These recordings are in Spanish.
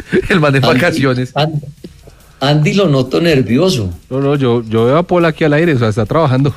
El man de vacaciones. Andy lo noto nervioso. No, yo veo a Paul aquí al aire, o sea, está trabajando.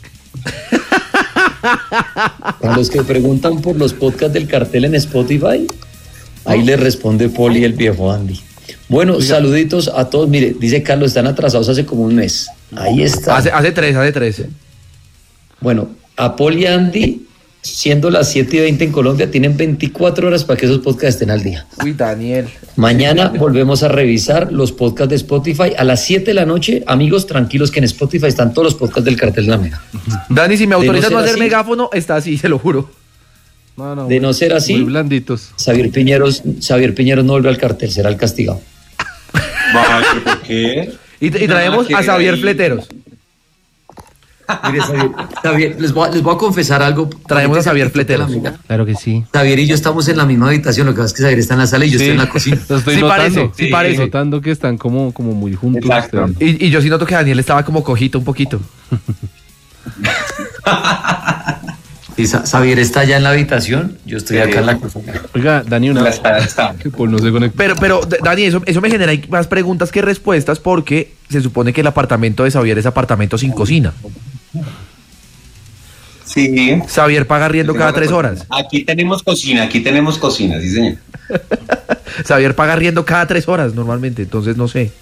A los que preguntan por los podcasts del cartel en Spotify, ahí les responde Paul y el viejo Andy. Bueno, oiga, saluditos a todos. Mire, dice Carlos, están atrasados hace como un mes. Ahí está. Hace tres. Bueno, a Paul y Andy, siendo las 7:20 en Colombia, tienen 24 horas para que esos podcasts estén al día. Uy, Daniel. Mañana volvemos a revisar los podcasts de Spotify a las 7 de la noche. Amigos, tranquilos que en Spotify están todos los podcasts del Cartel de la Mega. Dani, si me autorizas no hacer así, megáfono, está así, se lo juro. De no ser así, muy blanditos. Xavier Piñeros no vuelve al cartel, será el castigado. ¿Por qué? Y traemos a Xavier Fleteros. Mire, Xavier, les voy a confesar algo. Traemos a Xavier Fleteros. Claro que sí. Xavier y yo estamos en la misma habitación, lo que pasa es que Xavier está en la sala y yo estoy en la cocina. Sí parece. Notando que están como muy juntos. Y yo sí noto que Daniel estaba como cojito un poquito. Y Xavier está allá en la habitación, yo estoy acá en la cocina. Oiga, Dani, que Paul no se conecta. Pero Dani, eso me genera más preguntas que respuestas, porque se supone que el apartamento de Xavier es apartamento sin cocina. Sí. Xavier paga arriendo cada 3 horas. Aquí tenemos cocina, sí, señor. Xavier paga arriendo cada 3 horas normalmente, entonces no sé.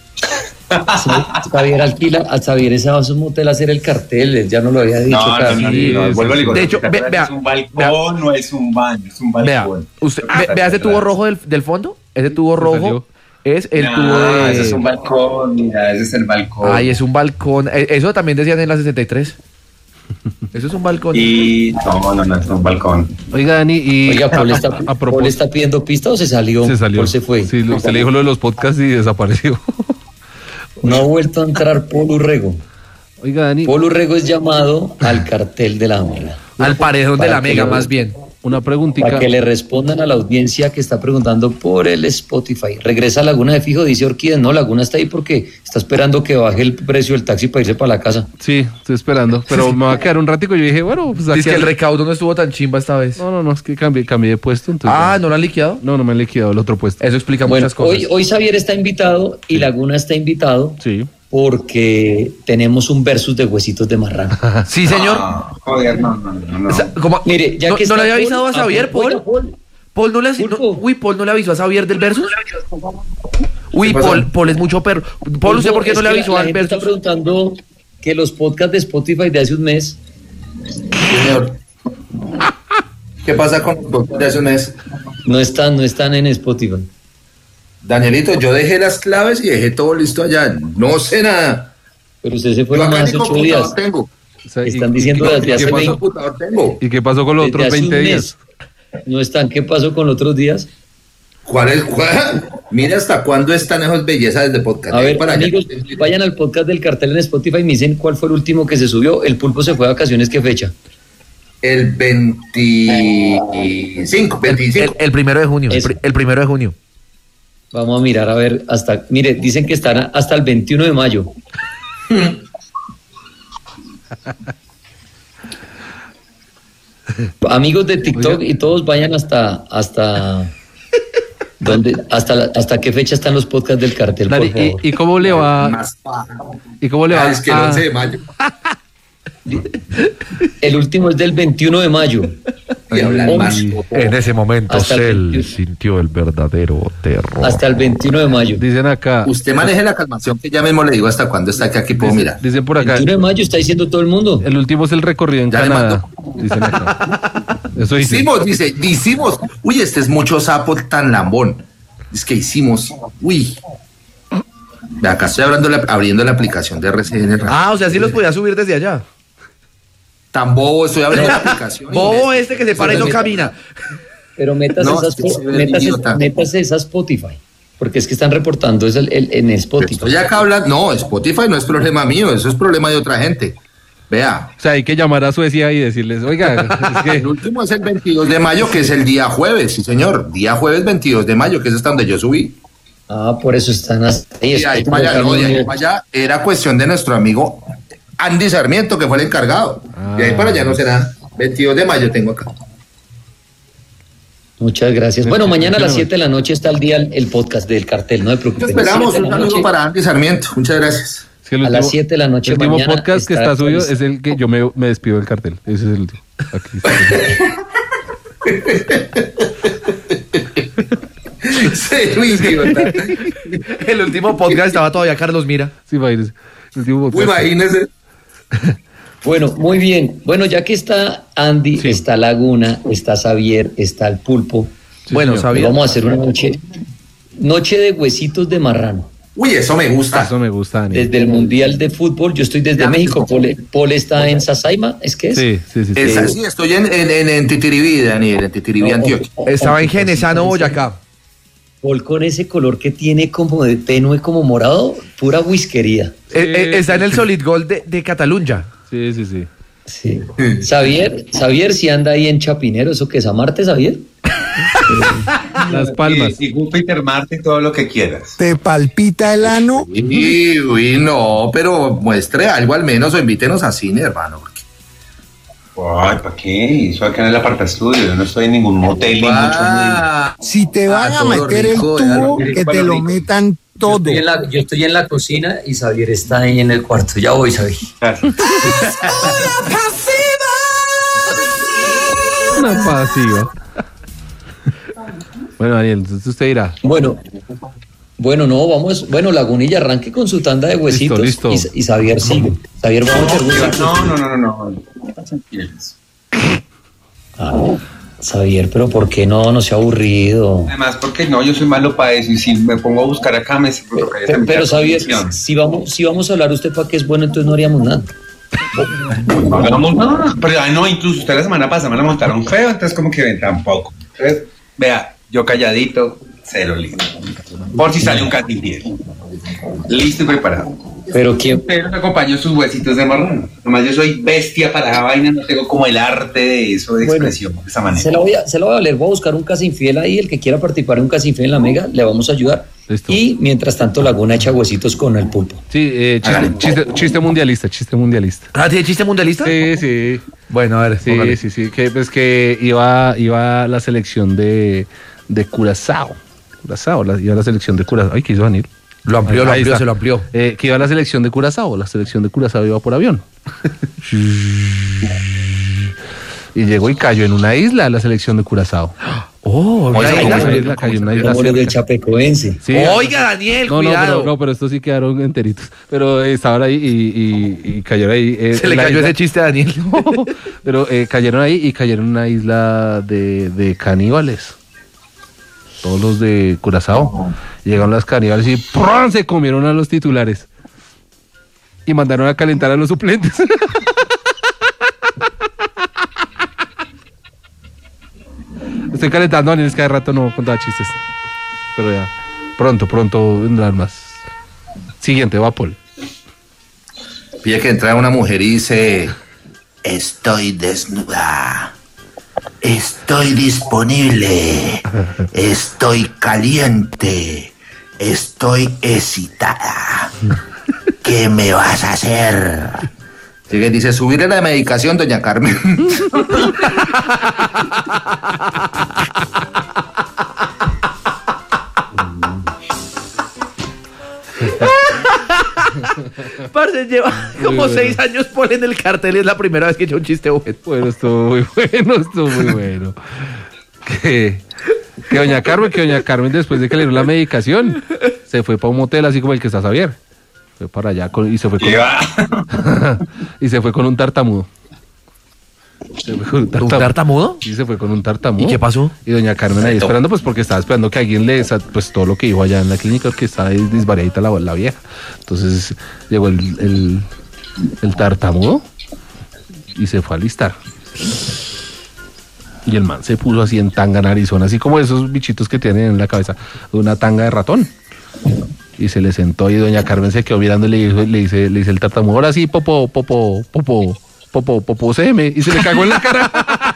Xavier alquila, a Xavier ese va a un motel a hacer el cartel, él ya no lo había dicho. No, de hecho, es un balcón, no es un baño, es un balcón. Vea ese tubo rojo del fondo, ese tubo rojo es el tubo de... Ese es un balcón, mira, ese es el balcón. Ay, es un balcón, eso también decían en la 63. Eso es un balcón. No, es un balcón. Oiga, Dani, Oiga, ¿Paul está pidiendo pista o se salió? Paul se fue. Sí, usted le dijo lo de los podcasts y desapareció. No ha vuelto a entrar Paul Urrego. Oiga, Dani. Paul Urrego es llamado al cartel de la Mega. Al paredón de la Mega, más bien. Una preguntita. Para que le respondan a la audiencia que está preguntando por el Spotify. ¿Regresa a Laguna de Fijo? Dice Orquídez. No, Laguna está ahí porque está esperando que baje el precio del taxi para irse para la casa. Sí, estoy esperando. Pero me va a quedar un ratico. Yo dije, bueno, pues aquí... Es que el recaudo no estuvo tan chimba esta vez. No, es que cambié de puesto. Entonces, ¿no lo han liquidado? No me han liquidado el otro puesto. Eso explica muchas cosas. Hoy Xavier está invitado y Laguna está invitado. Sí. Porque tenemos un versus de huesitos de marrano. Sí, señor. Joder, no. Mire, ya que no le había avisado a Xavier, Paul. Paul no le avisó a Xavier del versus. Uy, Paul es mucho perro. Paul, ¿usted por qué no le avisó al versus? Está preguntando que los podcasts de Spotify de hace un mes. Señor, ¿qué pasa con los podcasts de hace un mes? No están en Spotify. Danielito, yo dejé las claves y dejé todo listo allá. No sé nada. Pero usted se fue hace 8 días. Tengo. Están diciendo desde hace 20 tengo. ¿Y qué pasó con los otros 20 días? No están. ¿Qué pasó con los otros días? ¿Cuál? Mira hasta cuándo están esas bellezas de podcast. A ver, amigos, vayan al podcast del cartel en Spotify y me dicen cuál fue el último que se subió. El Pulpo se fue de vacaciones, ¿qué fecha? El 25. El 1 de junio. El 1 de junio. Vamos a mirar, a ver, mire, dicen que están hasta el 21 de mayo. Amigos de TikTok, oiga, y todos vayan hasta qué fecha están los podcasts del cartel, por favor. ¿Y cómo le va? Es que el 11 de mayo. El último es del 21 de mayo. En ese momento Cell sintió el verdadero terror. Hasta el 21 de mayo. Dicen acá. Usted maneje la calmación que ya mismo le digo hasta cuándo está aquí puedo mirar. Dicen por acá. 21 de mayo está diciendo todo el mundo. El último es el recorrido en Canadá. Dicen acá. Eso Hicimos. Uy, este es mucho sapo tan lambón. Es que hicimos. Uy. Acá estoy abriendo la aplicación de RCN. O sea, sí los podía subir desde allá. Tan bobo, estoy abriendo la aplicación. Bobo que se para y no camina. Pero métase esa Spotify, porque es que están reportando eso en Spotify. Estoy acá hablando, no, Spotify no es problema mío, eso es problema de otra gente. Vea. O sea, hay que llamar a Suecia y decirles, oiga, es que... El último es el 22 de mayo, que es el día jueves, sí señor, día jueves 22 de mayo, que es hasta donde yo subí. Por eso están ahí. De ahí para allá era cuestión de nuestro amigo Andy Sarmiento, que fue el encargado. De ahí para allá no será. 22 de mayo tengo acá. Muchas gracias. Bueno, mañana a las 7 de la noche está al día el podcast del cartel, no se preocupen. Te esperamos, 7 de un la saludo noche, para Andy Sarmiento. Muchas gracias. Sí, a las 7 de la noche el último mañana podcast que está estará subido actualizado. es el que yo me despido del cartel. Ese es el último. Aquí está. Sí, uy, idiota. El último podcast estaba todavía Carlos Mira. Sí, imagínese. El último Uy, podcast. imagínese. Bueno, muy bien. Bueno, ya que está Andy, Sí. está Laguna, está Xavier, está el Pulpo. Sí, Bueno, señor. sabía. Vamos a hacer una noche de huesitos de marrano. Uy, eso me gusta. Eso me gusta, Dani. Desde el Mundial de Fútbol, yo estoy desde Ya. México, Paul está en Sasaima, ¿es que es? Sí. Sí, estoy en Titiribí, Daniel, en Titiribí, Antioquia. Estaba en Genesano, Boyacá. Paul con ese color que tiene como de tenue, como morado, pura whiskería. Está en el Solid Gold de Cataluña. Sí. Sí. Xavier sí anda ahí en Chapinero, ¿eso que es Amarte, Xavier? Las Palmas. Y Júpiter, Marte y todo lo que quieras. ¿Te palpita el ano? Uy, no, pero muestre algo al menos o invítenos a cine, hermano. porque- Ay, ¿para qué? Eso acá en el apartaestudio. Yo no estoy en ningún motel ni mucho menos. Ah, Si te van a todo meter rico, el tubo, rico, que te lo metan todo. Yo estoy en la cocina y Xavier está ahí en el cuarto. Ya voy, Xavier. Claro. Una pasiva. Bueno, Daniel, entonces usted dirá. Bueno, no, vamos. Bueno, Lagunilla, arranque con su tanda de huesitos. Listo. Y Xavier sigue. Xavier, vamos a hacer huesitos. No. Tranquilos. Xavier, pero ¿por qué no? No sea aburrido. Además, porque no, yo soy malo para eso. Y si me pongo a buscar acá, me Pero Xavier, si vamos a hablar usted para qué es bueno, entonces no haríamos nada. No, pero no, incluso usted la semana pasada me la montaron feo, entonces como que ven tampoco. Entonces, vea, yo calladito, cero listo. Por si sale un catinfiel. Listo y preparado. Pero quién. Pero me acompaño sus huesitos de marrón. Nomás yo soy bestia para la vaina, no tengo como el arte de eso, de Bueno, expresión, de esa manera. Se la voy a leer, voy a buscar un casi infiel ahí, el que quiera participar en un casi infiel en la Mega, le vamos a ayudar. Listo. Y mientras tanto Laguna echa huesitos con el Pulpo. Sí, chiste mundialista. Ah, ¿tiene chiste mundialista? Sí. Bueno, a ver, póngale. Sí. Que pues que iba la selección de Curazao. Iba la selección de Curazao. Ay, ¿qué hizo Daniel? Lo amplió, Ahí está. se lo amplió. Que iba la selección de Curazao. La selección de Curazao iba por avión. Y llegó y cayó en una isla la selección de Curazao. Oh, Oiga, mira, Cayó en una isla Como los del cerca. Chapecoense. Sí, Oiga, Daniel, cuidado. pero estos sí quedaron enteritos. Pero estaban ahí y cayeron ahí. Se le en la cayó isla. ese chiste a Daniel. Pero cayeron ahí y cayeron en una isla de caníbales. Todos los de Curazao. Llegaron las caníbales y ¡prum! Se comieron a los titulares. Y mandaron a calentar a los suplentes. Estoy calentando, Daniel, es que de rato no contaba chistes. Pero ya, pronto vendrán más. Siguiente, va Paul. pide que entra una mujer y dice: estoy desnuda, estoy disponible, estoy caliente, estoy excitada. ¿Qué me vas a hacer? Sigue, dice: subirle la medicación, doña Carmen. Parce, lleva como 6 años por en el cartel y es la primera vez que echa un chiste bueno. Bueno, estuvo muy bueno. Que doña Carmen, después de que le dieron la medicación, se fue para un motel así como el que está Xavier. Fue para allá y se fue con y se fue con un tartamudo. ¿Un tartamudo? Sí, se fue con un tartamudo. ¿Y qué pasó? Y doña Carmen ahí esperando, pues porque estaba esperando que alguien pues todo lo que dijo allá en la clínica, que estaba ahí disvariadita la vieja. Entonces llegó el tartamudo y se fue a alistar. Y el man se puso así en tanga narizón, así como esos bichitos que tienen en la cabeza, una tanga de ratón. Y se le sentó y doña Carmen se quedó mirando y le dice el tartamudo: ahora sí, popo, seme. Y se le cagó en la cara.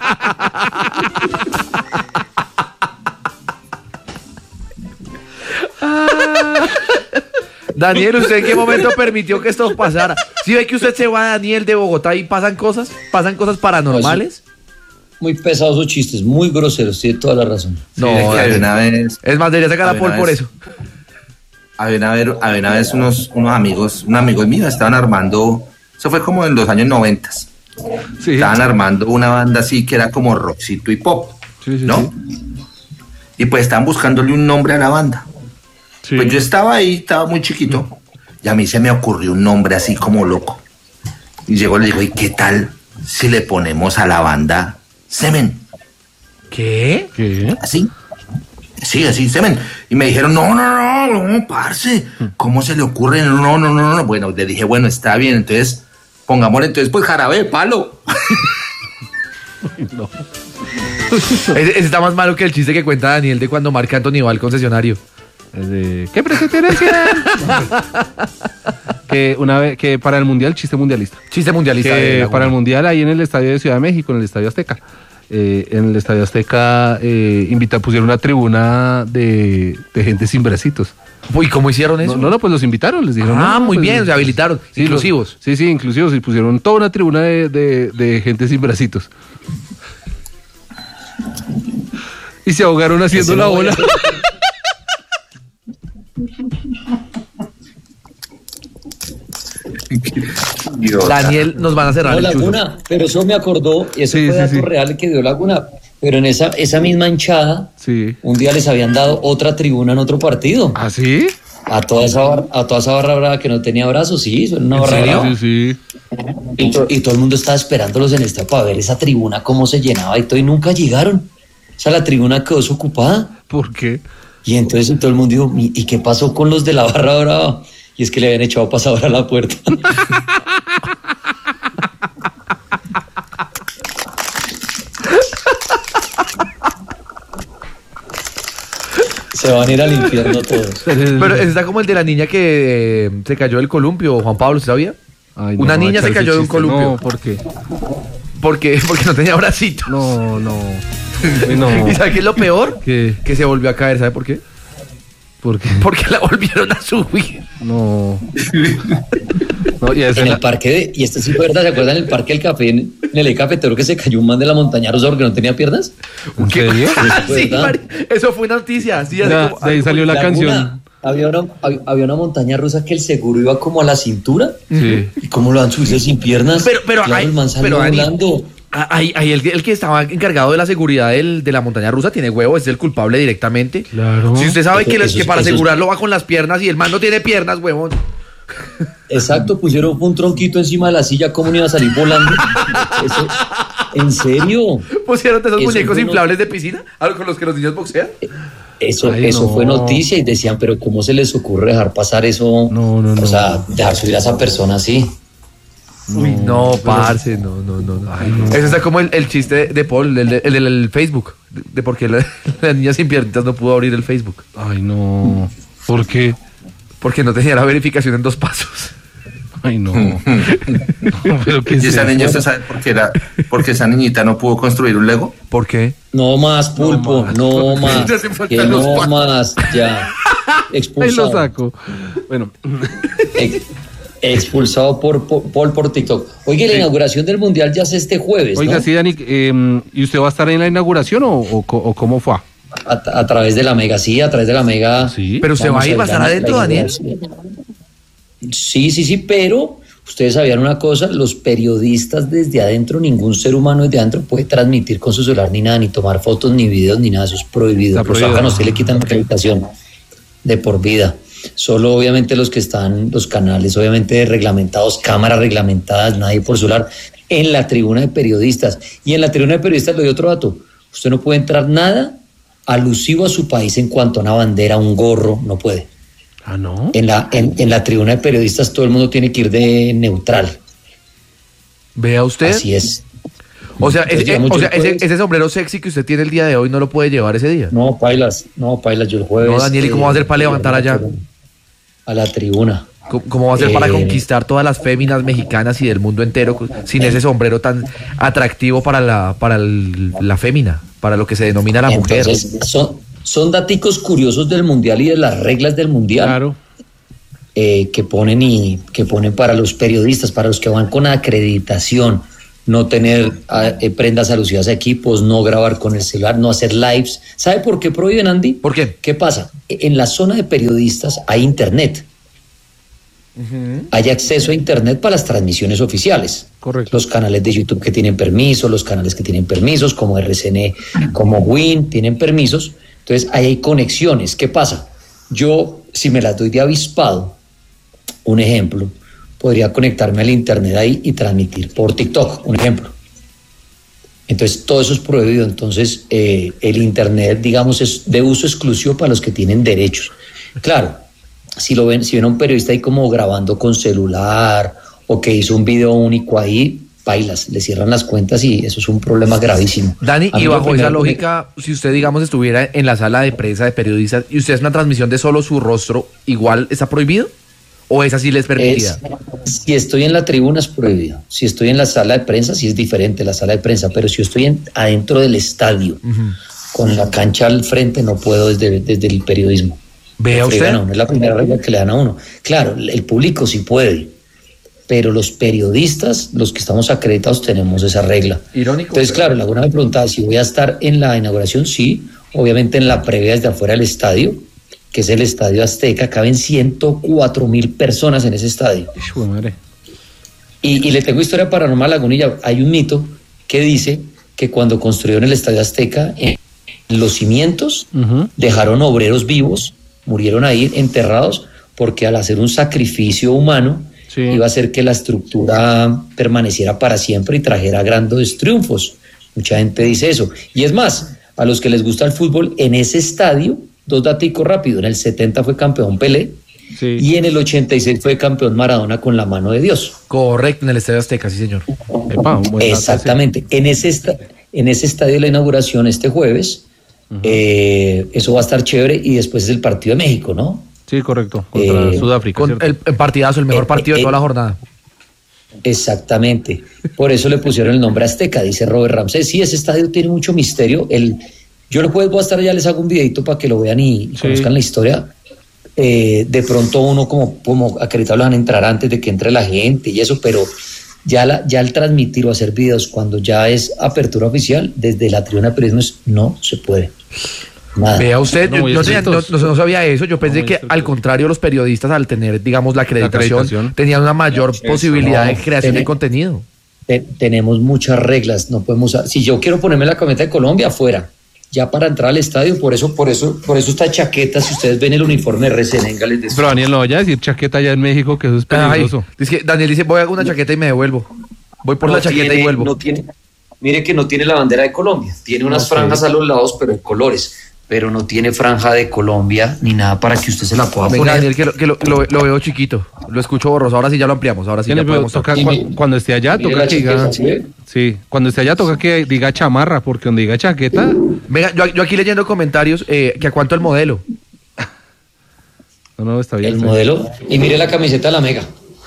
Daniel, ¿usted en qué momento permitió que esto pasara? ¿Sí ve que usted se va, Daniel, de Bogotá y pasan cosas paranormales? muy pesados esos chistes, muy groseros, tiene toda la razón. No, Sí, es que había una vez, es más, debería sacar a Paul por eso. había una vez unos amigos míos estaban armando, eso fue como en los años 90. Sí. Estaban armando una banda así que era como rockcito y pop, Sí, ¿no? Y pues estaban buscándole un nombre a la banda. Sí. Pues yo estaba ahí, estaba muy chiquito, y a mí se me ocurrió un nombre así como loco. Y llegó y le digo, ¿y qué tal si le ponemos a la banda Semen? ¿Qué? ¿Qué? ¿Así? Sí, así, Semen. Y me dijeron, no, parce, ¿cómo se le ocurre? No. Bueno, le dije, bueno, está bien, entonces, pongámosle entonces pues Jarabe de Palo. No. Ese está más malo que el chiste que cuenta Daniel de cuando Marc Anthony va al concesionario. ¿Qué precio tienes? Que una vez, que para el mundial, chiste mundialista. Chiste mundialista. Que de para el mundial ahí en el estadio de Ciudad de México, en el estadio Azteca. En el estadio Azteca pusieron una tribuna de gente sin bracitos. Uy, ¿cómo hicieron eso? No, pues los invitaron, les dijeron. Ah, no, muy pues, bien, se habilitaron. sí, Inclusivos. Sí, inclusivos. Y pusieron toda una tribuna de gente sin bracitos. Y se ahogaron haciendo la bola. Daniel, nos van a cerrar No, el chuzo. Laguna, pero eso me acordó, eso Sí, fue sí, dato sí. real que dio Laguna, pero en esa misma hinchada, Sí. un día les habían dado otra tribuna en otro partido, ¿Ah, sí? a toda esa barra brava que no tenía brazos, sí, eso era una ¿En barra serio? brava. Sí. Y todo el mundo estaba esperándolos en esta para ver esa tribuna cómo se llenaba y todo, y nunca llegaron. O sea, la tribuna quedó desocupada. ¿Por qué? Y entonces todo el mundo dijo, ¿y qué pasó con los de la barra brava? Y es que le habían echado pasador a la puerta. Se van a ir al infierno todos. Pero ese está como el de la niña que se cayó del columpio, Juan Pablo, ¿usted sabía? Ay, Una niña se echar ese cayó de un chiste. columpio. No, ¿por qué? Porque no tenía bracito. No. Uy, no. ¿Y sabe qué es lo peor? ¿Qué? Que se volvió a caer, ¿sabe por qué? ¿Por qué? Porque la volvieron a subir. No. No, y ese En la- el parque, y esto sí fue verdad, ¿se acuerdan en el parque del café, en el Eje Cafetero, que se cayó un man de la montaña rusa porque no tenía piernas? ¿En serio? fue Sí, verdad. Mari, eso fue una noticia. Sí, hace Ya, como- de ahí salió la Laguna, canción. había una montaña rusa que el seguro iba como a la cintura. Sí. ¿Y cómo lo han subido sin piernas? Pero Claro, hay- el man salió pero, Dani, volando. Ahí el que estaba encargado de la seguridad de la montaña rusa tiene huevo, es el culpable directamente. Claro. Si usted sabe Eso- que para eso- asegurarlo va con las piernas y el man no tiene piernas, huevón. Exacto, pusieron un tronquito encima de la silla, ¿cómo no iba a salir volando? Eso, ¿en serio? Pusieron de esos Eso muñecos fue no- inflables de piscina, algo con los que los niños boxean. Eso Ay, no. fue noticia y decían, pero ¿cómo se les ocurre dejar pasar eso? No. O sea, dejar subir a esa persona así. Uy, no, parce, no. Eso está como el chiste de Paul, el del Facebook, de por qué la niña sin piernitas no pudo abrir el Facebook. Ay, no. ¿Por qué? Porque no tenía la verificación en 2 pasos. Ay, no. No, pero qué Y esa es niña, eso? ¿usted sabe por qué esa niñita no pudo construir un Lego? ¿Por qué? No más, pulpo, no más. Ya se faltan Que los no patos. más, ya. Ahí lo Expulsado. saco. Bueno, Expulsado por TikTok. Oye, la inauguración del Mundial ya es este jueves, oiga, ¿no? sí, Dani, ¿y usted va a estar en la inauguración o cómo fue? A través de la Mega, sí, a través de la Mega. Sí. Pero usted va a ir, va a estar adentro, Daniel. Sí, pero ustedes sabían una cosa, los periodistas desde adentro, ningún ser humano desde adentro puede transmitir con su celular ni nada, ni tomar fotos, ni videos, ni nada, eso es prohibido. Está Los prohibido. sacan, a usted le quitan la acreditación de por vida. Solo obviamente los que están, los canales obviamente reglamentados, cámaras reglamentadas, nadie por celular, en la tribuna de periodistas. Y en la tribuna de periodistas le doy otro dato, usted no puede entrar nada alusivo a su país en cuanto a una bandera, un gorro, no puede. Ah, ¿no? En la tribuna de periodistas todo el mundo tiene que ir de neutral. Vea usted. Así es. O sea, Entonces, digamos, yo el jueves- ese sombrero sexy que usted tiene el día de hoy no lo puede llevar ese día. No, pailas, yo el jueves. No, Daniel, ¿y cómo va a hacer para levantar allá? A la tribuna. ¿Cómo va a ser para Eh, conquistar todas las féminas mexicanas y del mundo entero sin ese sombrero tan atractivo para la fémina, para lo que se denomina la mujer? Entonces, son daticos curiosos del mundial y de las reglas del mundial. Claro. Que ponen para los periodistas, para los que van con acreditación. no tener prendas alusivas a equipos, no grabar con el celular, no hacer lives. ¿Sabe por qué prohíben, Andy? ¿Por qué? ¿Qué pasa? En la zona de periodistas hay internet. Hay acceso a internet para las transmisiones oficiales. Correcto. Los canales de YouTube que tienen permiso, los canales que tienen permisos, como RCN, como Win, tienen permisos. Entonces, ahí hay conexiones. ¿Qué pasa? Yo, si me las doy de avispado, un ejemplo, podría conectarme al internet ahí y transmitir por TikTok, un ejemplo. Entonces, todo eso es prohibido. Entonces, el internet, digamos, es de uso exclusivo para los que tienen derechos. Claro, si ven a un periodista ahí como grabando con celular o que hizo un video único ahí, bailas, le cierran las cuentas y eso es un problema gravísimo. Dani, A mí y lo bajo esa primero lógica, si usted, digamos, estuviera en la sala de prensa de periodistas y usted es una transmisión de solo su rostro, ¿igual está prohibido? ¿O esa sí les permitida? Si estoy en la tribuna es prohibido. Si estoy en la sala de prensa, sí es diferente la sala de prensa. Pero si yo estoy adentro del estadio, con la cancha al frente, no puedo desde el periodismo. Vea usted. Es la primera regla que le dan a uno. Claro, el público sí puede, pero los periodistas, los que estamos acreditados, tenemos esa regla. Irónico. Entonces, claro, la buena me preguntaba si voy a estar en la inauguración, sí. Obviamente en la previa desde afuera del estadio, que es el Estadio Azteca, caben 104,000 personas en ese estadio. Hijo de madre. Y le tengo historia paranormal, Lagunilla. Hay un mito que dice que cuando construyeron el Estadio Azteca, en los cimientos dejaron obreros vivos, murieron ahí enterrados, porque al hacer un sacrificio humano iba a hacer que la estructura permaneciera para siempre y trajera grandes triunfos. Mucha gente dice eso. Y es más, a los que les gusta el fútbol, en ese estadio, dos daticos rápidos, en el 70 fue campeón Pelé, y en el 86 fue campeón Maradona con la mano de Dios. Correcto, en el Estadio Azteca, sí, señor. Epa, un buen dato Exactamente. En ese estadio de la inauguración este jueves, eso va a estar chévere, y después es el partido de México, ¿no? Sí, correcto. Contra Sudáfrica. Con ¿cierto? el partidazo, el mejor partido de toda la jornada. Exactamente. Por eso le pusieron el nombre Azteca, dice Robert Ramsés. Sí, ese estadio tiene mucho misterio. Yo el jueves voy a estar allá, les hago un videito para que lo vean y conozcan la historia. De pronto uno como acreditado lo van a entrar antes de que entre la gente y eso, pero ya al transmitir o hacer videos cuando ya es apertura oficial, desde la tribuna de periodismo no se puede. Nada. Vea usted, No, yo no sabía eso. Yo pensé que al contrario, los periodistas, al tener, digamos, la acreditación, tenían una mayor posibilidad de creación de contenido. Tenemos muchas reglas, no podemos. Si yo quiero ponerme la camiseta de Colombia, afuera. Ya para entrar al estadio, por eso esta chaqueta, si ustedes ven el uniforme de RCN, les decía. Pero Daniel, no vaya a decir chaqueta allá en México, que eso es peligroso. Daniel dice, voy a una chaqueta y me devuelvo. Voy por la chaqueta y vuelvo. Mire que no tiene la bandera de Colombia, tiene unas franjas a los lados, pero en colores, pero no tiene franja de Colombia ni nada para que usted se la pueda Venga, poner. Daniel, que lo veo chiquito, lo escucho borroso. Ahora sí ya lo ampliamos, ahora sí ya podemos toca, Y mire, cuando esté allá, mire toca la que diga. chaqueta, ¿sí ve? Sí, cuando esté allá, toca que diga chamarra, porque donde diga chaqueta. Venga, yo aquí leyendo comentarios, que a cuánto el modelo. No, está bien. El está modelo, y mire la camiseta de la Mega.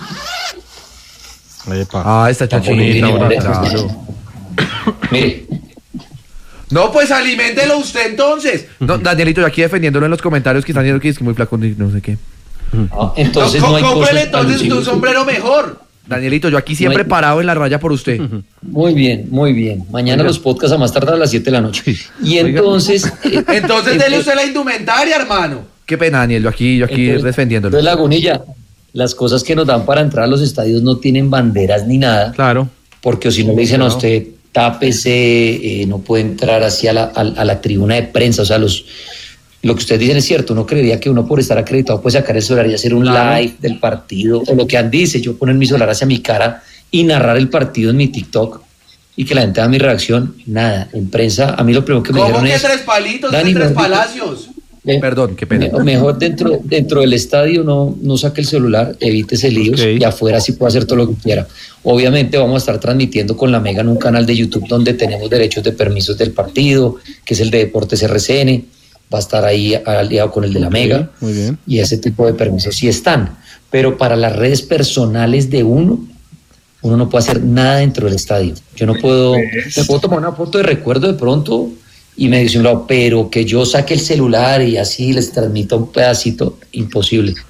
bien. Epa. Está Está chachita, bonita, claro. Mire, No, pues aliméntelo usted entonces. No, Danielito, yo aquí defendiéndolo en los comentarios que están diciendo que es muy flaco, no sé qué. entonces no hay cómprele cosas entonces un alusivas. sombrero mejor. Danielito, yo aquí siempre No hay- parado en la raya por usted. Muy bien, muy bien. Mañana los podcasts a más tardar a las 7 de la noche. Y Oiga. entonces... Entonces dele usted la indumentaria, hermano. Qué pena, Daniel, yo aquí defendiéndolo. Entonces, Lagunilla, las cosas que nos dan para entrar a los estadios no tienen banderas ni nada, Claro. porque si no le dicen a usted, tápese, no puede entrar hacia a la tribuna de prensa. O sea, lo que ustedes dicen es cierto. Uno creería que uno por estar acreditado puede sacar el celular y hacer un live del partido, o lo que Andy dice, yo poner mi celular hacia mi cara y narrar el partido en mi TikTok y que la gente haga mi reacción. Nada, en prensa, a mí lo primero que me dijeron es... palitos, Dani, mejor dicho, palacios? Perdón, qué pena. Mejor dentro del estadio no saque el celular, evítese líos, Ok. y afuera sí puede hacer todo lo que quiera. Obviamente vamos a estar transmitiendo con la Mega en un canal de YouTube donde tenemos derechos de permisos del partido, que es el de Deportes RCN, va a estar ahí aliado con el de la Mega, Muy bien. y ese tipo de permisos sí están. Pero para las redes personales de uno no puede hacer nada dentro del estadio. Yo no puedo, me puedo tomar una foto de recuerdo de pronto y me dice un lado, pero que yo saque el celular y así les transmita un pedacito, imposible.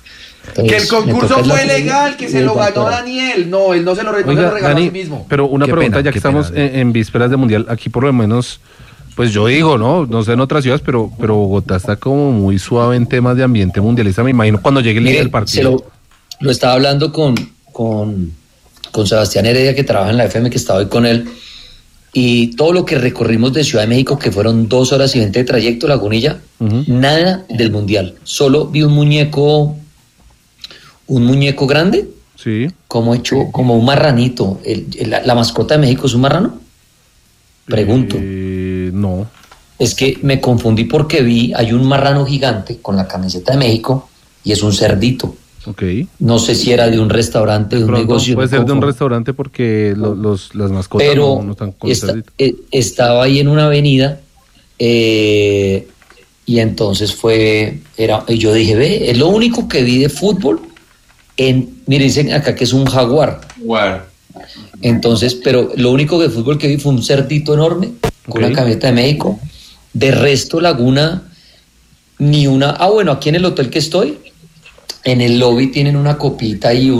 Entonces, Que el concurso me toca fue la- legal, que se el lo ganó Bartolo. Daniel. No, él no se lo, no se Oiga, lo regaló Dani, a sí mismo. pero una Qué pregunta, pena, ya que qué pena, estamos Dani. en vísperas de Mundial, aquí por lo menos, pues yo digo, no sé en otras ciudades, pero Bogotá está como muy suave en temas de ambiente mundialista, me imagino, cuando llegue el día Mire, del partido. lo estaba hablando con Sebastián Heredia, que trabaja en la FM, que estaba hoy con él, y todo lo que recorrimos de Ciudad de México, que fueron 2 horas y 20 de trayecto, Lagunilla, Ujú. nada del Mundial. Solo vi un muñeco grande, Sí, como hecho, como un marranito. La mascota de México es un marrano. Pregunto. No. Es que me confundí porque hay un marrano gigante con la camiseta de México y es un cerdito. Ok. No sé si era de un restaurante, de un Pronto negocio. puede me ser de un confundí. restaurante porque las mascotas Pero no están con cerdito. estaba ahí en una avenida y entonces y yo dije, ve, es lo único que vi de fútbol. Mire, dicen acá que es un jaguar. Guar. Entonces, pero lo único de fútbol que vi fue un cerdito enorme con Ok. una camiseta de México. De resto, Laguna, ni una. Ah, bueno, aquí en el hotel que estoy, en el lobby tienen una copita y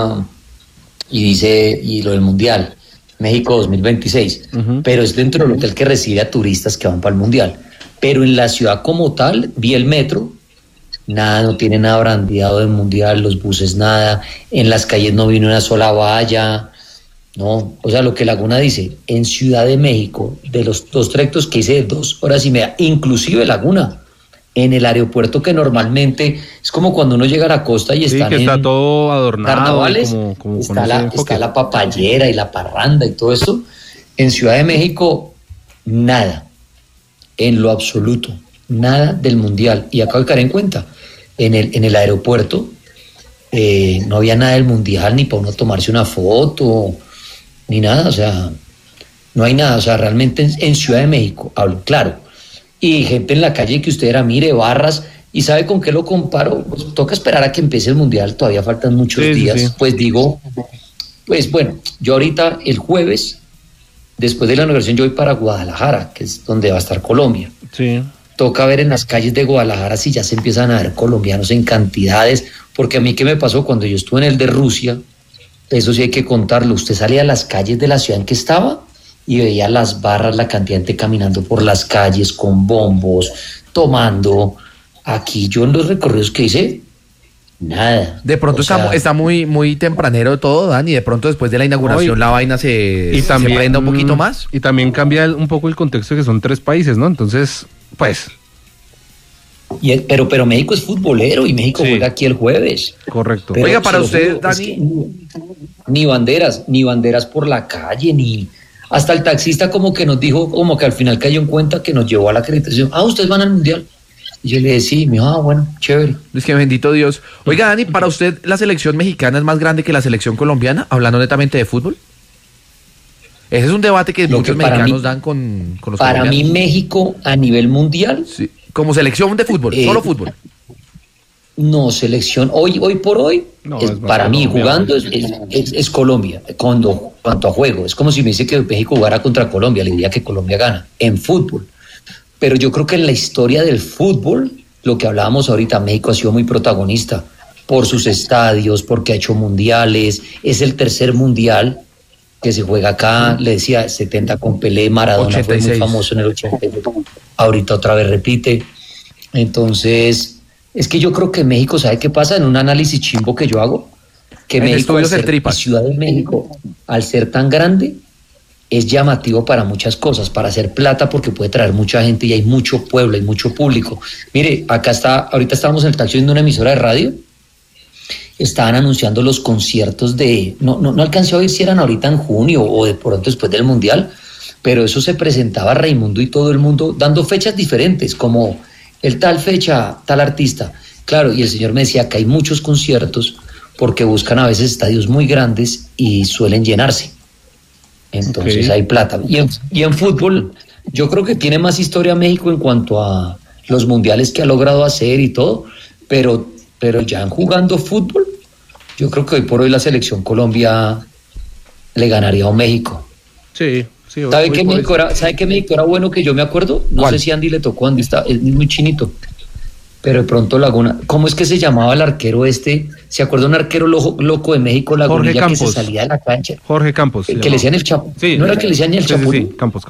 dice, y lo del Mundial, México 2026. Ujú. Pero es dentro del hotel que recibe a turistas que van para el Mundial. Pero en la ciudad como tal, vi el metro. Nada, no tiene nada brandeado del Mundial, los buses nada, en las calles no vino una sola valla, no, o sea, lo que Laguna dice, en Ciudad de México, de los 2 trayectos que hice de 2 horas y media, inclusive Laguna, en el aeropuerto que normalmente es como cuando uno llega a la costa y Sí, están que está en todo adornado. carnavales, como con está, ese enfoque. está la papayera y la parranda y todo esto. En Ciudad de México, nada, en lo absoluto, nada del Mundial. Y acabo de caer en cuenta, en el aeropuerto no había nada del Mundial, ni para uno tomarse una foto, ni nada, o sea, no hay nada, o sea, realmente en Ciudad de México, hablo claro, y gente en la calle que usted era, mire, barras, y ¿sabe con qué lo comparo? Pues toca esperar a que empiece el Mundial, todavía faltan muchos Sí, sí, días, sí. pues digo, pues bueno, yo ahorita el jueves, después de la inauguración, yo voy para Guadalajara, que es donde va a estar Colombia. Sí. Toca ver en las calles de Guadalajara si ya se empiezan a ver colombianos en cantidades, porque a mí qué me pasó cuando yo estuve en el de Rusia, eso sí hay que contarlo, usted salía a las calles de la ciudad en que estaba y veía las barras, la cantidad de gente caminando por las calles con bombos, tomando. Aquí yo en los recorridos que hice, nada. De pronto O sea, está muy, muy tempranero todo, Dani. De pronto después de la inauguración No, y- la vaina se Y también prenda un poquito más. Y también cambia un poco el contexto que son 3 países, ¿no? Entonces, pues, pero México es futbolero y México Sí. juega aquí el jueves. correcto. Pero Oiga, para se lo usted, juro, es Dani. que ni banderas por la calle, ni hasta el taxista como que nos dijo, como que al final cayó en cuenta que nos llevó a la acreditación. Ah, ustedes van al mundial. Y yo le dije, sí, me dijo, bueno, chévere. Es que bendito Dios. Oiga, Dani, ¿para usted la selección mexicana es más grande que la selección colombiana? Hablando netamente de fútbol. Ese es un debate que Lo muchos que para mexicanos mí- dan con los Para mí colombianos. México a nivel mundial, Sí, como selección de fútbol, solo fútbol. no selección. Hoy por hoy, No, es, es más para mí Colombia, jugando es Colombia, cuanto a juego. Es como si me dice que México jugara contra Colombia, le diría que Colombia gana en fútbol. Pero yo creo que en la historia del fútbol, lo que hablábamos ahorita, México ha sido muy protagonista por sus estadios, porque ha hecho mundiales, es el tercer mundial que se juega acá, le decía, 70 con Pelé, Maradona fue 86. muy famoso en el 86, ahorita otra vez repite. Entonces, es que yo creo que México, ¿sabe qué pasa? En un análisis chimbo que yo hago, que En México, estudios en tripas. Ciudad de México, al ser tan grande, es llamativo para muchas cosas, para hacer plata porque puede traer mucha gente y hay mucho pueblo, hay mucho público. Mire, ahorita estábamos en el taxi viendo una emisora de radio, estaban anunciando los conciertos no alcancé a oír si eran ahorita en junio o de pronto después del Mundial, pero eso se presentaba Raimundo y todo el mundo dando fechas diferentes, como el tal fecha, tal artista. Claro, y el señor me decía que hay muchos conciertos porque buscan a veces estadios muy grandes y suelen llenarse. Entonces Ok. hay plata. Y en fútbol, yo creo que tiene más historia México en cuanto a los mundiales que ha logrado hacer y todo, pero ya en jugando fútbol, yo creo que hoy por hoy la selección Colombia le ganaría a México. Sí, sí. ¿Sabe hoy qué por México era bueno que yo me acuerdo? No ¿Cuál? sé si Andy le tocó, Andy está, es muy chinito. pero de pronto Laguna, ¿cómo es que se llamaba el arquero este? ¿Se acuerda un arquero loco de México, Lagunilla, que se salía de la cancha? Jorge Campos. Que le decían el Chapo. Sí, ¿No era que le decían el Chapulín? Sí, Campos.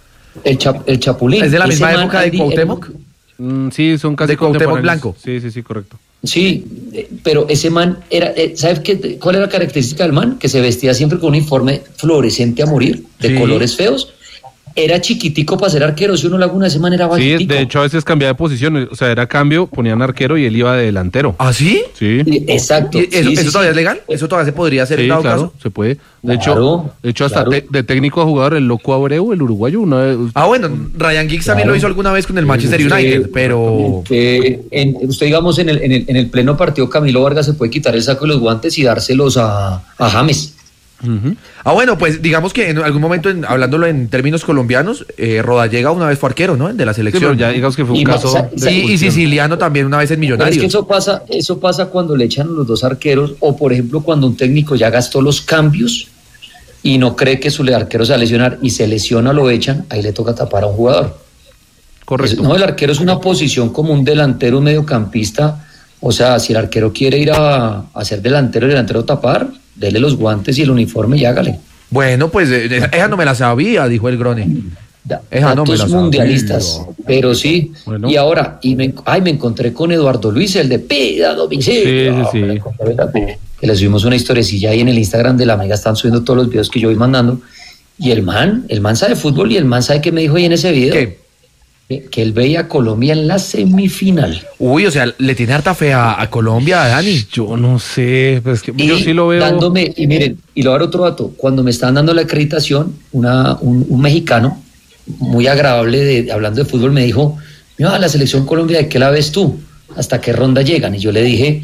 El Chapulín. ¿Es de la Ese misma man, época de Andy, Cuauhtémoc? Sí, son casi De Cuauhtémoc contemporáneos. Blanco. Sí, correcto. Sí, pero ese man era, ¿sabes cuál era la característica del man? Que se vestía siempre con un uniforme fluorescente a morir, de colores feos. Era chiquitico para ser arquero. Si uno Laguna, ese man era bajitico. Sí, de hecho a veces cambiaba de posición, o sea, era cambio, ponían arquero y él iba de delantero. ¿Ah, sí? Sí. Exacto. ¿Y eso, Sí, eso todavía es legal? ¿Eso todavía se podría hacer en Sí, dado claro, caso? se puede. De Claro, hecho hasta claro. de técnico a jugador, el loco Abreu, el uruguayo, una vez. Ah, bueno, Ryan Giggs también lo hizo alguna vez con el Manchester United, pero... Usted, digamos, en el pleno partido, Camilo Vargas se puede quitar el saco y los guantes y dárselos a James. Ujú. Ah, bueno, pues digamos que en algún momento, hablándolo en términos colombianos, Rodallega una vez fue arquero, ¿no? De la Sí, pero selección. ya digamos que fue un Y caso. sa- de Y expulsión. Siciliano también una vez en Pero es Millonarios. que eso pasa cuando le echan a los dos arqueros, o por ejemplo cuando un técnico ya gastó los cambios y no cree que su arquero se va a lesionar y se lesiona, lo echan, ahí le toca tapar a un jugador. Correcto. No, el arquero es una posición como un delantero, un mediocampista. O sea, si el arquero quiere ir a ser delantero, el delantero tapar, dele los guantes y el uniforme y hágale. Bueno, pues esa no me la sabía, dijo el Grone. Esa no me la Datos sabía. mundialistas, pero sí. Bueno. Y ahora, me encontré con Eduardo Luis, el de Pida Domicilio. Sí. Que le subimos una historiecilla ahí en el Instagram de la Mega, están subiendo todos los videos que yo voy mandando. Y el man sabe fútbol y el man sabe que me dijo ahí en ese video. ¿Qué? Que él veía a Colombia en la semifinal. Uy, o sea, le tiene harta fe a Colombia, a Dani. Yo no sé, pues que Y yo sí lo veo. y miren, y lo voy a dar otro dato. Cuando me estaban dando la acreditación, un mexicano muy agradable, hablando de fútbol, me dijo: mira, la selección Colombia, ¿de qué la ves tú? ¿Hasta qué ronda llegan? Y yo le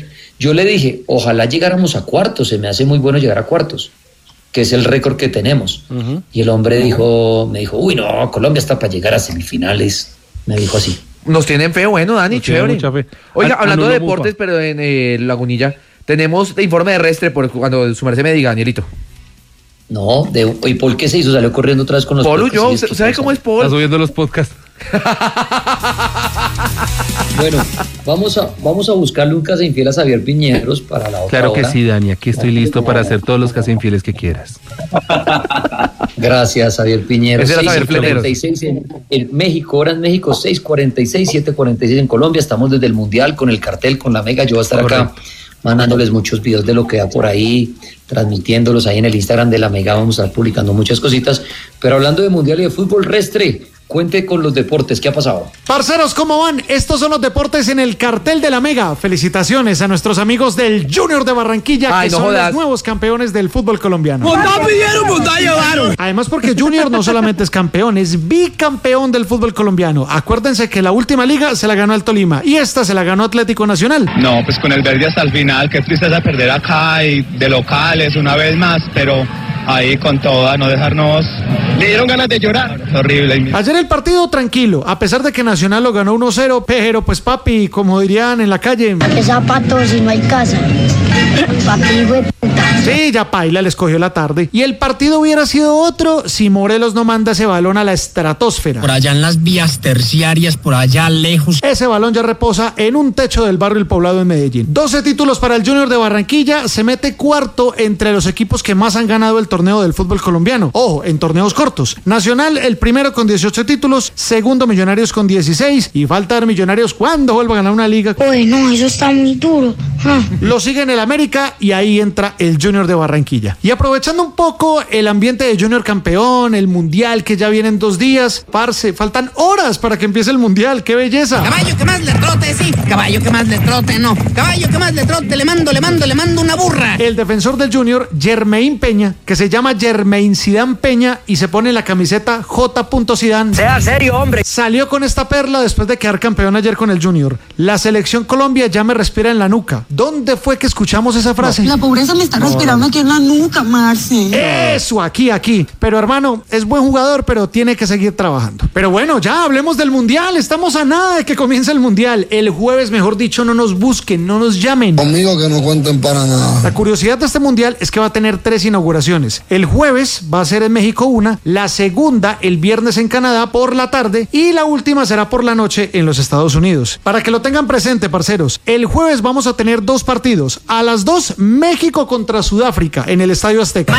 dije, ojalá llegáramos a cuartos, se me hace muy bueno llegar a cuartos, que es el récord que tenemos. Ujú. Y el hombre me dijo, uy, no, Colombia está para llegar a semifinales. Me dijo así. Nos tienen fe, bueno, Dani, Nos tienen chévere. mucha fe. Oiga, hablando de Anulo Mufa. deportes, pero en Lagunilla, tenemos de informe terrestre por cuando su merced me diga, Danielito. No, ¿y por qué se hizo? Salió corriendo otra vez con los Polo, podcasts. yo, Y es que ¿sabe cómo es Está Paul? subiendo los podcasts. Bueno, vamos a buscarle un casa infiel a Xavier Piñeros para la otra Claro que hora. sí, Dani, aquí estoy listo para hacer todos los casos infieles que quieras. Gracias, Xavier Piñeros. Ese era Xavier Fleteros. 6:46 en México, hora en México, 6:46, 7:46 en Colombia. Estamos desde el Mundial con el cartel, con la Mega. Yo voy a estar acá mandándoles muchos videos de lo que da por ahí, transmitiéndolos ahí en el Instagram de la Mega. Vamos a estar publicando muchas cositas. Pero hablando de Mundial y de fútbol, Restre, cuente con los deportes. ¿Qué ha pasado? Parceros, ¿cómo van? Estos son los deportes en el cartel de la Mega. Felicitaciones a nuestros amigos del Junior de Barranquilla, Ay, que no son jodas. los nuevos campeones del fútbol colombiano. Monta pidieron, monta llevaron. Además, porque Junior no solamente es campeón, es bicampeón del fútbol colombiano. Acuérdense que la última liga se la ganó el Tolima y esta se la ganó Atlético Nacional. No, pues con el verde hasta el final, qué tristeza perder acá y de locales una vez más, pero ahí con toda, no dejarnos. Le dieron ganas de llorar. Horrible. Ayer el partido tranquilo, a pesar de que Nacional lo ganó 1-0, pero pues papi, como dirían en la calle, ¿Qué zapatos si no hay casa? Papi, hijo de puta. sí, ya Paila les cogió la tarde. Y el partido hubiera sido otro si Morelos no manda ese balón a la estratosfera. Por allá en las vías terciarias, por allá lejos. Ese balón ya reposa en un techo del barrio El Poblado en Medellín. 12 títulos para el Junior de Barranquilla, se mete cuarto entre los equipos que más han ganado el torneo del fútbol colombiano. Ojo, en torneos cortos. Nacional, el primero con 18 títulos, segundo Millonarios con 16 y falta ver Millonarios cuando vuelva a ganar una liga. Uy, no, eso está muy duro. Ah. Lo sigue en el América y ahí entra el Junior de Barranquilla. Y aprovechando un poco el ambiente de Junior campeón, el Mundial que ya viene en 2 días, parce, faltan horas para que empiece el Mundial, ¡qué belleza! Caballo que más le trote, sí. Caballo que más le trote, no. Caballo que más le trote, le mando una burra. El defensor del Junior, Jermain Peña, que se llama Jermain Zidane Peña y se pone la camiseta J. Zidane. Sea serio, hombre. Salió con esta perla después de quedar campeón ayer con el Junior. La selección Colombia ya me respira en la nuca. ¿Dónde fue que escuchamos esa frase? La pobreza me está respirando aquí en la nuca, Marce. Eso, aquí. Pero hermano, es buen jugador, pero tiene que seguir trabajando. Pero bueno, ya hablemos del Mundial. Estamos a nada de que comience el Mundial. El jueves, mejor dicho, no nos busquen, no nos llamen. Conmigo que no cuenten para nada. La curiosidad de este Mundial es que va a tener 3 inauguraciones. El jueves va a ser en México una, la segunda el viernes en Canadá por la tarde y la última será por la noche en los Estados Unidos. Para que lo tengan presente, parceros, el jueves vamos a tener 2 partidos. A las 2, México contra Sudáfrica en el Estadio Azteca.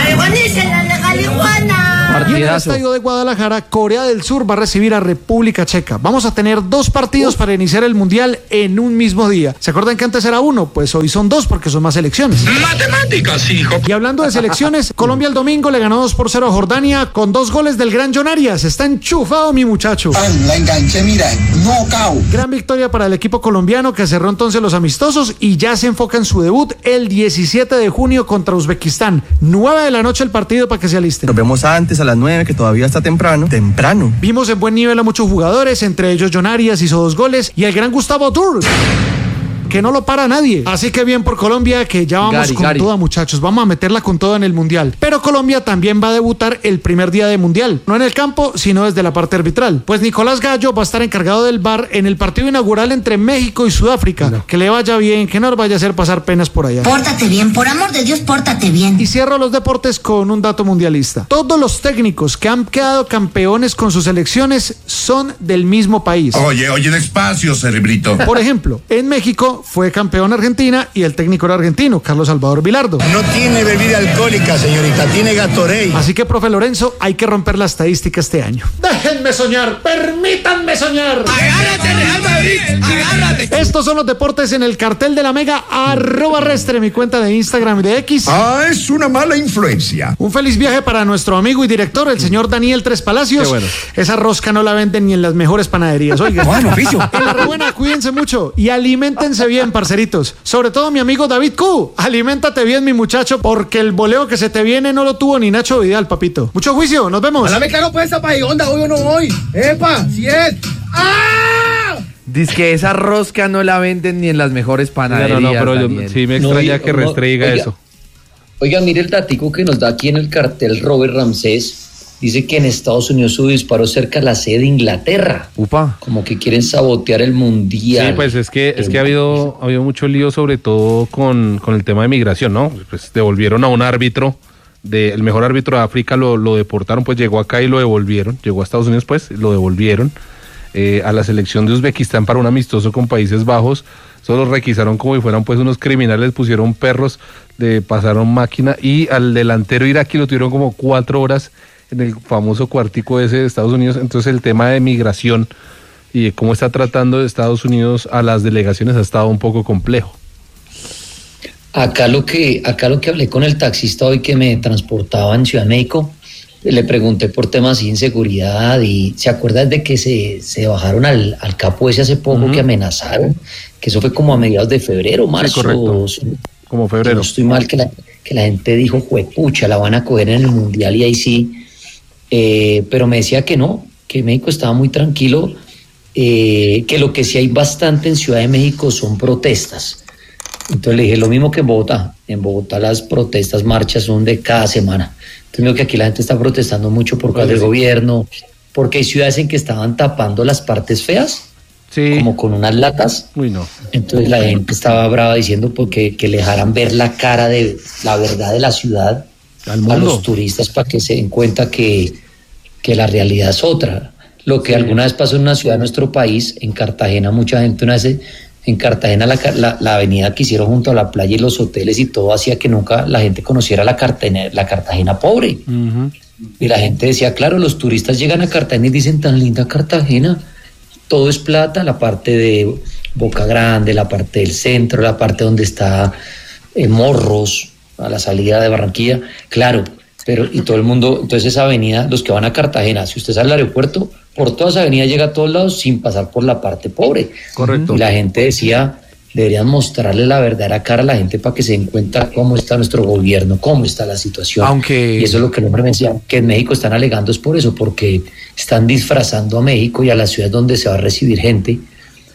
Y en el Estadio de Guadalajara, Corea del Sur va a recibir a República Checa. Vamos a tener 2 partidos para iniciar el Mundial en un mismo día. ¿Se acuerdan que antes era 1? Pues hoy son 2 porque son más selecciones. Matemáticas, hijo. Y hablando de selecciones, Colombia el domingo le ganó 2-0 a Jordania con 2 goles del gran John Arias. Está enchufado mi muchacho. La enganché, mira, no cao. Gran victoria para el equipo colombiano que cerró entonces los amistosos y ya se enfoca en su debut el 17 de junio contra Uzbekistán. 9 de la noche el partido para que se alisten. Nos vemos antes a las 9, que todavía está temprano. Vimos en buen nivel a muchos jugadores, entre ellos John Arias hizo 2 goles y el gran Gustavo Tour, que no lo para nadie. Así que bien por Colombia, que ya vamos con toda, muchachos. Vamos a meterla con toda en el Mundial. Pero Colombia también va a debutar el primer día de Mundial. No en el campo, sino desde la parte arbitral. Pues Nicolás Gallo va a estar encargado del VAR en el partido inaugural entre México y Sudáfrica. No. Que le vaya bien, que no nos vaya a hacer pasar penas por allá. Pórtate bien, por amor de Dios, pórtate bien. Y cierro los deportes con un dato mundialista. Todos los técnicos que han quedado campeones con sus selecciones son del mismo país. Oye, despacio, cerebrito. Por ejemplo, en México fue campeón Argentina y el técnico era argentino, Carlos Salvador Vilardo. No tiene bebida alcohólica, señorita, tiene Gatorade. Así que, profe Lorenzo, hay que romper la estadística este año. Déjenme soñar, permítanme soñar. Agárrate, Real Madrid, agárrate. Estos son los deportes en el cartel de la Mega, @Restre, mi cuenta de Instagram y de X. Es una mala influencia. Un feliz viaje para nuestro amigo y director, el señor Daniel Tres Palacios. Qué bueno. Esa rosca no la venden ni en las mejores panaderías, oiga. Bueno, oficio. Enhorabuena, cuídense mucho y aliméntense bien, parceritos. Sobre todo mi amigo David Q. Aliméntate bien, mi muchacho, porque el voleo que se te viene no lo tuvo ni Nacho Vidal, papito. Mucho juicio, nos vemos. Háblame claro, pues, esa onda, hoy o no hoy. ¡Epa! ¡Si es! ¡Ah! Dice que esa rosca no la venden ni en las mejores panaderías. No, pero sí me extraña que Restre diga eso. Oiga, mire el datico que nos da aquí en el cartel Robert Ramsés. Dice que en Estados Unidos hubo disparos cerca de la sede de Inglaterra. Upa. Como que quieren sabotear el Mundial. Sí, pues es que ha habido mucho lío, sobre todo con el tema de migración, ¿no? Pues devolvieron a un árbitro, el mejor árbitro de África, lo deportaron, pues llegó acá y lo devolvieron. Llegó a Estados Unidos, pues, lo devolvieron. A la selección de Uzbekistán para un amistoso con Países Bajos. Solo requisaron como si fueran pues unos criminales, pusieron perros, le pasaron máquina y al delantero iraquí lo tuvieron como 4 horas en el famoso cuartico ese de Estados Unidos. Entonces el tema de migración y de cómo está tratando de Estados Unidos a las delegaciones ha estado un poco complejo. Acá lo que hablé con el taxista hoy que me transportaba en Ciudad de México, le pregunté por temas de inseguridad y ¿se acuerdan de que se bajaron al capo ese hace poco que amenazaron? Que eso fue como a mediados de febrero, marzo. Sí, correcto. Como febrero. No estoy mal, que la gente dijo, juepucha, la van a coger en el Mundial y ahí sí. Pero me decía que no, que México estaba muy tranquilo, que lo que sí hay bastante en Ciudad de México son protestas. Entonces le dije lo mismo que en Bogotá. En Bogotá las protestas, marchas son de cada semana. Entonces veo que aquí la gente está protestando mucho por causa del gobierno, porque hay ciudades en que estaban tapando las partes feas, sí, como con unas latas. Uy, no. Entonces la gente estaba brava diciendo porque que le dejaran ver la cara de la verdad de la ciudad a los turistas para que se den cuenta que la realidad es otra. Lo que alguna vez pasó en una ciudad de nuestro país, en Cartagena, mucha gente una vez en Cartagena la avenida que hicieron junto a la playa y los hoteles y todo hacía que nunca la gente conociera la Cartagena pobre. Uh-huh. Y la gente decía, claro, los turistas llegan a Cartagena y dicen, tan linda Cartagena, todo es plata, la parte de Boca Grande, la parte del centro, la parte donde está Morros, a la salida de Barranquilla, claro, pero y todo el mundo, entonces esa avenida, los que van a Cartagena, si usted sale al aeropuerto, por toda esa avenida llega a todos lados sin pasar por la parte pobre. Correcto. Y la gente decía, deberían mostrarle la verdadera cara a la gente para que se den cuenta cómo está nuestro gobierno, cómo está la situación. Y eso es lo que el hombre me decía, que en México están alegando es por eso, porque están disfrazando a México y a las ciudades donde se va a recibir gente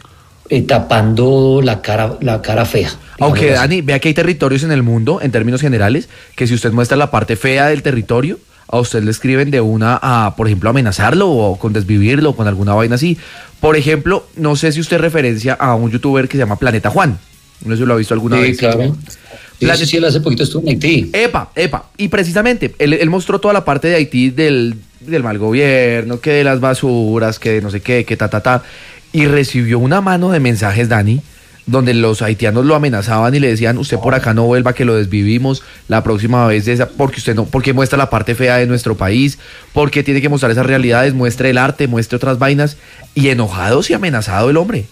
tapando la cara fea. Aunque, Dani, vea que hay territorios en el mundo, en términos generales, que si usted muestra la parte fea del territorio, a usted le escriben de una a, por ejemplo, amenazarlo o con desvivirlo o con alguna vaina así. Por ejemplo, no sé si usted referencia a un youtuber que se llama Planeta Juan. No sé si lo ha visto alguna vez. Sí, claro. Sí, él hace poquito estuvo en Haití. Epa. Y precisamente, él mostró toda la parte de Haití del mal gobierno, que de las basuras, que de no sé qué, que ta. Y recibió una mano de mensajes, Dani, donde los haitianos lo amenazaban y le decían, usted por acá no vuelva, que lo desvivimos la próxima vez, porque usted no, porque muestra la parte fea de nuestro país, porque tiene que mostrar esas realidades, muestre el arte, muestre otras vainas, y enojados y amenazado el hombre.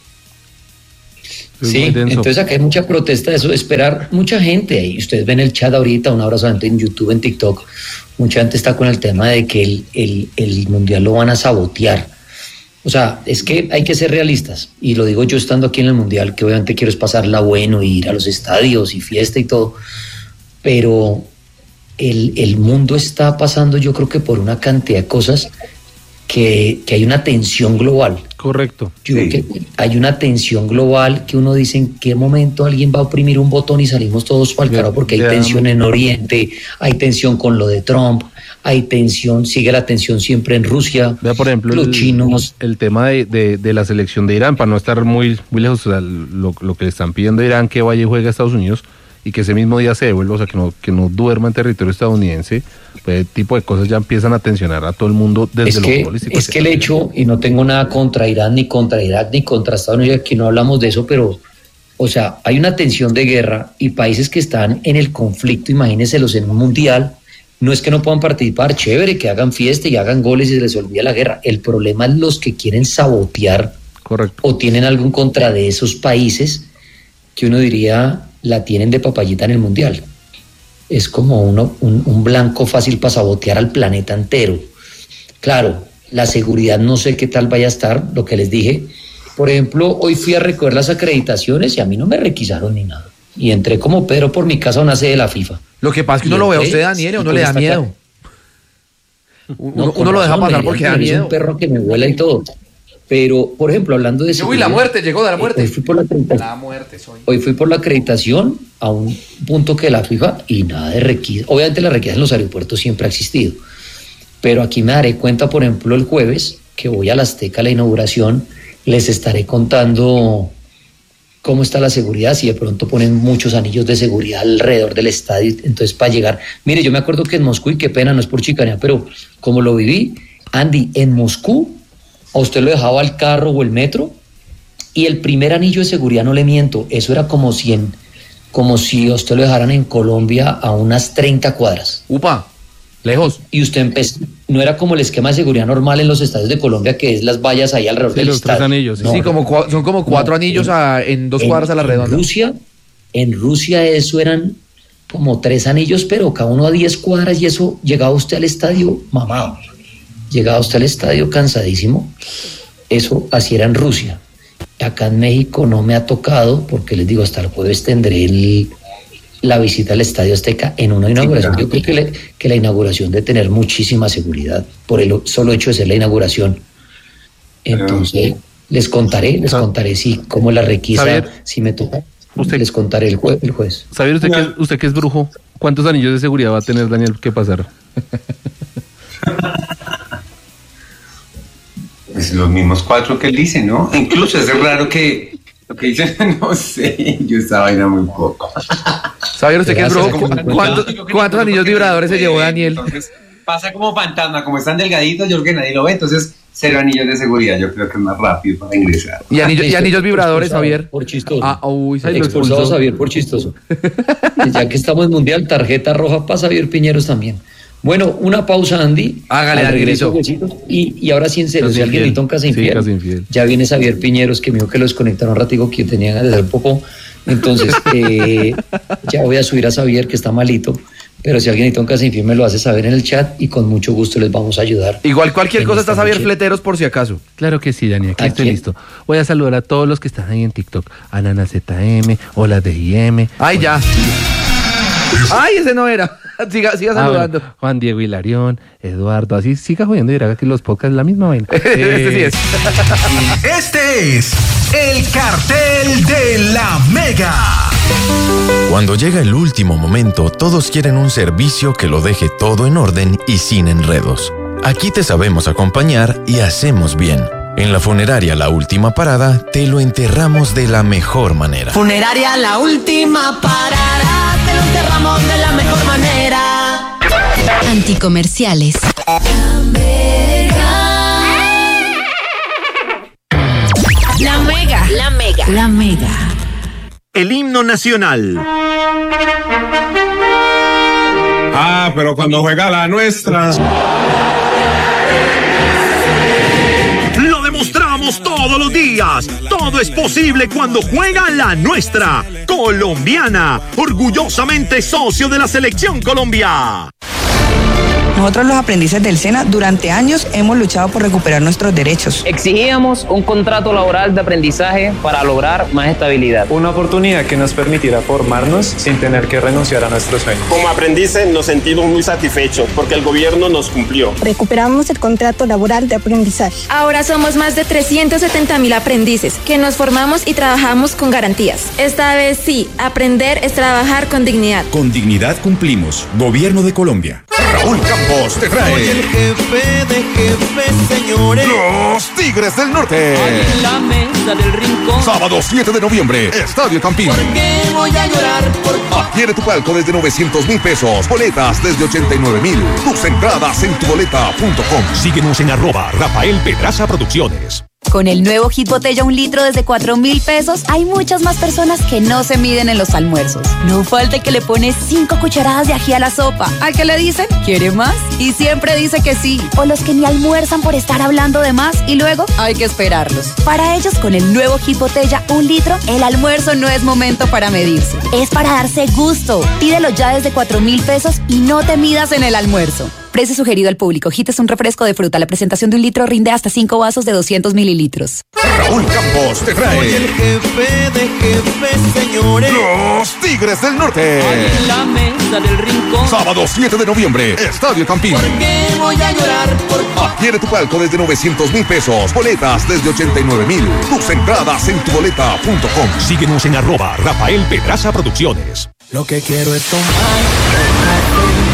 Sí, entonces acá hay mucha protesta de eso, esperar mucha gente ahí. Ustedes ven el chat ahorita, un abrazo en YouTube, en TikTok, mucha gente está con el tema de que el mundial lo van a sabotear. O sea, es que hay que ser realistas, y lo digo yo estando aquí en el mundial, que obviamente quiero es pasarla bueno, y ir a los estadios y fiesta y todo, pero el mundo está pasando, yo creo que por una cantidad de cosas que hay una tensión global. Correcto. Yo creo que hay una tensión global que uno dice en qué momento alguien va a oprimir un botón y salimos todos para el carajo, porque hay tensión en Oriente, hay tensión con lo de Trump, hay tensión, sigue la tensión siempre en Rusia. Vea, por ejemplo, los chinos. El tema de la selección de Irán, para no estar muy lejos, o sea, lo que le están pidiendo a Irán que vaya y juegue a Estados Unidos y que ese mismo día se devuelva, o sea, que no duerma en territorio estadounidense, pues ese tipo de cosas ya empiezan a tensionar a todo el mundo desde lo futbolístico. Es que el hecho, y no tengo nada contra Irán, ni contra Irak, ni contra Estados Unidos, aquí no hablamos de eso, pero, o sea, hay una tensión de guerra y países que están en el conflicto, imagínenselos en un mundial. No es que no puedan participar, chévere, que hagan fiesta y hagan goles y se les olvida la guerra. El problema es los que quieren sabotear. Correcto. O tienen algo en contra de esos países que uno diría la tienen de papayita en el mundial. Es como un blanco fácil para sabotear al planeta entero. Claro, la seguridad no sé qué tal vaya a estar, lo que les dije. Por ejemplo, hoy fui a recoger las acreditaciones y a mí no me requisaron ni nada. Y entré como Pedro por mi casa a una sede de la FIFA. Lo que pasa es que uno lo ve a usted, Daniel, uno le da miedo. Uno lo deja pasar porque da miedo. Es un perro que me vuela y todo. Pero, por ejemplo, hablando de eso. Uy, la muerte, llegó de la muerte. Hoy fui por la acreditación a un punto que la FIFA y nada de requisa. Obviamente la requisa en los aeropuertos siempre ha existido. Pero aquí me daré cuenta, por ejemplo, el jueves, que voy a la Azteca a la inauguración, les estaré contando cómo está la seguridad, si de pronto ponen muchos anillos de seguridad alrededor del estadio, entonces para llegar, mire, yo me acuerdo que en Moscú, y qué pena, no es por chicanea, pero como lo viví, Andy, en Moscú, a usted lo dejaba el carro o el metro, y el primer anillo de seguridad, no le miento, eso era como si a usted lo dejaran en Colombia a unas 30 cuadras. ¡Upa! Lejos. Y usted empezó, no era como el esquema de seguridad normal en los estadios de Colombia, que es las vallas ahí alrededor del estadio. 3 anillos. No, sí, son como 4 anillos en 2 cuadras a la redonda. En Rusia eso eran como 3 anillos, pero cada uno a 10 cuadras, y eso llegaba usted al estadio mamado. Llegaba usted al estadio cansadísimo. Eso así era en Rusia. Acá en México no me ha tocado, porque les digo, hasta el jueves tendré la visita al Estadio Azteca en una inauguración. Sí, claro. Yo creo que la inauguración debe tener muchísima seguridad por el solo hecho de ser la inauguración. Entonces, les contaré si como la requisa, Javier, si me toca, les contaré el jueves. ¿Sabe usted que es brujo? ¿Cuántos anillos de seguridad va a tener Daniel que pasar? Pues los mismos 4 que él dice, ¿no? Incluso es raro que lo que dicen, no sé, yo esa vaina muy poco. ¿Sabe usted qué es brujo? ¿Cuántos anillos vibradores se llevó Daniel? Entonces pasa como fantasma, como están delgaditos, yo creo que nadie lo ve, entonces 0 anillos de seguridad, yo creo que es más rápido para ingresar. ¿Y anillos vibradores, Javier? Por chistoso. Expulsado a Javier por chistoso. Ya que estamos en mundial, tarjeta roja para Javier Piñeros también. Bueno, una pausa, Andy. Hágale, regreso. Y ahora sí, en serio, si alguien necesita un casa infiel, ya viene Javier Piñeros, que me dijo que lo desconectaron un ratico, que tenía ganas de hacer poco. Entonces, ya voy a subir a Javier, que está malito. Pero si alguien necesita un casa infiel, me lo hace saber en el chat y con mucho gusto les vamos a ayudar. Igual cualquier cosa está Javier Fleteros por si acaso. Claro que sí, Dani, aquí estoy listo. Voy a saludar a todos los que están ahí en TikTok. A Nana ZM, Hola DIM. Ay, ya. Ay, ese no era. Siga saludando. Bueno, Juan Diego Hilarión, Eduardo, así siga jodiendo y haga que los podcasts la misma vaina. Este sí es. Este es El Cartel de la Mega. Cuando llega el último momento, todos quieren un servicio que lo deje todo en orden y sin enredos. Aquí te sabemos acompañar y hacemos bien. En la funeraria La Última Parada, te lo enterramos de la mejor manera. Funeraria La Última Parada, te lo enterramos de la mejor manera. Anticomerciales. La Mega. La Mega. La Mega. El himno nacional. Ah, pero cuando juega la nuestra. Lo demostramos todos los días. Todo es posible cuando juega la nuestra. Colombiana, orgullosamente socio de la Selección Colombia. Nosotros los aprendices del SENA durante años hemos luchado por recuperar nuestros derechos. Exigíamos un contrato laboral de aprendizaje para lograr más estabilidad. Una oportunidad que nos permitiera formarnos sin tener que renunciar a nuestros sueños. Como aprendices nos sentimos muy satisfechos porque el gobierno nos cumplió. Recuperamos el contrato laboral de aprendizaje. Ahora somos más de 370.000 aprendices que nos formamos y trabajamos con garantías. Esta vez sí, aprender es trabajar con dignidad. Con dignidad cumplimos. Gobierno de Colombia. Raúl Campos te trae. Soy el jefe de jefes, señores. Los Tigres del Norte. En la mesa del rincón. Sábado 7 de noviembre, Estadio Campín. ¿Por qué voy a llorar? Adquiere tu palco desde 900.000 pesos. Boletas desde 89.000. Tus entradas en tuboleta.com. Síguenos en @Rafael Pedraza Producciones. Con el nuevo Hit Botella 1 litro desde 4.000 pesos, hay muchas más personas que no se miden en los almuerzos. No falta que le pone 5 cucharadas de ají a la sopa. ¿Al que le dicen? ¿Quiere más? Y siempre dice que sí. O los que ni almuerzan por estar hablando de más y luego hay que esperarlos. Para ellos, con el nuevo Hit Botella 1 litro, el almuerzo no es momento para medirse. Es para darse gusto. Pídelo ya desde 4.000 pesos y no te midas en el almuerzo. Precio sugerido al público. Hit es un refresco de fruta. La presentación de 1 litro rinde hasta 5 vasos de 200 mililitros. Raúl Campos te trae. Soy el jefe de jefes, señores. Los Tigres del Norte. En la mesa del rincón. Sábado 7 de noviembre, Estadio Campín. ¿Por qué voy a llorar? Adquiere tu palco desde 900.000 pesos. Boletas desde 89.000. Tus entradas en tuboleta.com. Síguenos en @Rafael Pedraza Producciones. Lo que quiero es tomar